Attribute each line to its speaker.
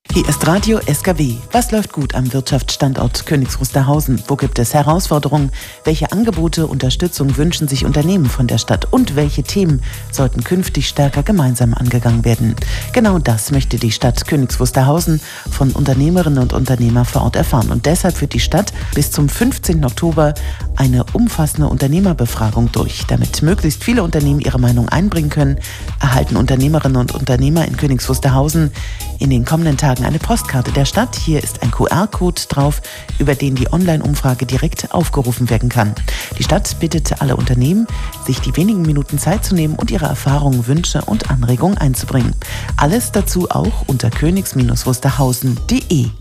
Speaker 1: Hier ist Radio SKW. Was läuft gut am Wirtschaftsstandort Königs Wusterhausen? Wo gibt es Herausforderungen? Welche Angebote, Unterstützung wünschen sich Unternehmen von der Stadt? Und welche Themen sollten künftig stärker gemeinsam angegangen werden? Genau das möchte die Stadt Königs Wusterhausen von Unternehmerinnen und Unternehmern vor Ort erfahren. Und deshalb führt die Stadt bis zum 15. Oktober eine umfassende Unternehmerbefragung durch. Damit möglichst viele Unternehmen ihre Meinung einbringen können, erhalten Unternehmerinnen und Unternehmer in Königs Wusterhausen in den kommenden Tagen eine Postkarte der Stadt. Hier ist ein QR-Code drauf, über den die Online-Umfrage direkt aufgerufen werden kann. Die Stadt bittet alle Unternehmen, sich die wenigen Minuten Zeit zu nehmen und ihre Erfahrungen, Wünsche und Anregungen einzubringen. Alles dazu auch unter königs-wusterhausen.de.